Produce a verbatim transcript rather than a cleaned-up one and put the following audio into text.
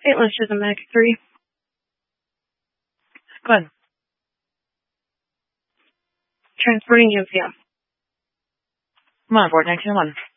Okay, let's do the Mac three. Good. Transporting you, yeah. Come on, board nineteen one.